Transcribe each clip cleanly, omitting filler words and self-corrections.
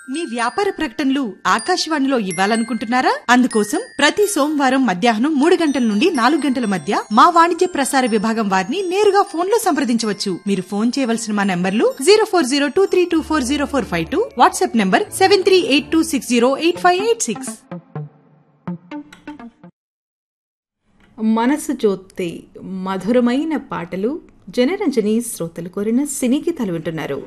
మీ వ్యాపార ప్రకటనలు ఆకాశవాణిలో ఇవ్వాలనుకుంటున్నారా? అందుకోసం ప్రతి సోమవారం మధ్యాహ్నం 3 గంటల నుండి 4 గంటల మధ్య మా వాణిజ్య ప్రసార విభాగం వారిని నేరుగా ఫోన్ లో సంప్రదించవచ్చు. మీరు ఫోన్ చేయవలసిన మా నంబర్లు 040232400452, వాట్సాప్ నంబర్ 7382608586. మనసు జ్యోతి మధురమైన పాటలు జనరంజని శ్రోతలు కోరిన సినీ గీతాలు వింటున్నారు.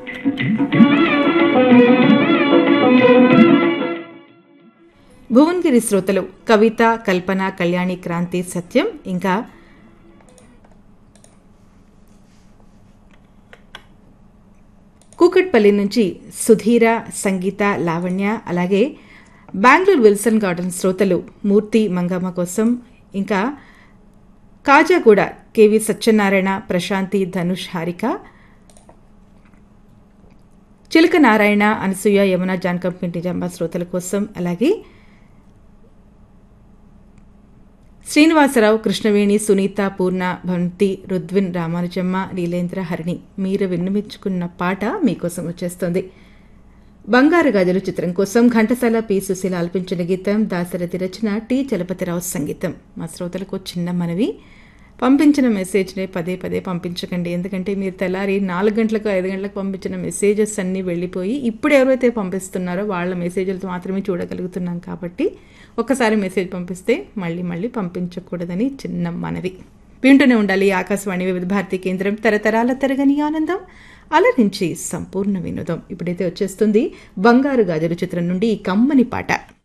భువన్గిరి శ్రోతలు కవిత, కల్పన, కళ్యాణి, క్రాంతి, సత్యం, ఇంకా కూకట్పల్లి నుంచి సుధీర, సంగీత, లావణ్య, అలాగే బెంగళూరు విల్సన్ గార్డెన్ శ్రోతలు మూర్తి, మంగమ్మ కోసం, ఇంకా కాజాగూడ కేవి సత్యనారాయణ, ప్రశాంతి, ధనుష్, హారిక, చిలక నారాయణ, అనసూయ, యమున, జాన్కంపి, నిజాంబా శ్రోతల కోసం, అలాగే శ్రీనివాసరావు, కృష్ణవేణి, సునీత, పూర్ణ, భంతి, రుద్విన్, రామానుజమ్మ, నీలేంద్ర, హరిణి మీరు విన్నమించుకున్న పాట మీకోసం వచ్చేస్తోంది. బంగారు గాజులు చిత్రం కోసం ఘంటసాల, పి. సుశీల ఆలపించిన గీతం, దాశరథి రచన, టి. చలపతిరావు సంగీతం. మా శ్రోతలకు చిన్న మనవి, పంపించిన మెసేజ్ని పదే పదే పంపించకండి. ఎందుకంటే మీరు తెల్లారి 4 గంటలకు 5 గంటలకు పంపించిన మెసేజెస్ అన్నీ వెళ్ళిపోయి ఇప్పుడు ఎవరైతే పంపిస్తున్నారో వాళ్ళ మెసేజ్లతో మాత్రమే చూడగలుగుతున్నాం. కాబట్టి ఒక్కసారి మెసేజ్ పంపిస్తే మళ్ళీ మళ్ళీ పంపించకూడదని చిన్న మనవి. వింటూనే ఉండాలి ఆకాశవాణి వివిధ భారతి కేంద్రం, తరతరాల తరగని ఆనందం, అలరించి సంపూర్ణ వినోదం. ఇప్పుడైతే వచ్చేస్తుంది బంగారు గాజులు చిత్రం నుండి ఈ కమ్మని పాట.